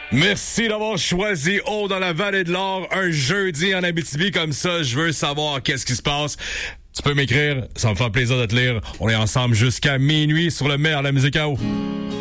Merci d'avoir choisi Haut dans la vallée de l'Or un jeudi en Abitibi comme ça. Je veux savoir qu'est-ce qui se passe. Tu peux m'écrire, ça me fait plaisir de te lire. On est ensemble jusqu'à minuit sur le meilleur de la musique à eau.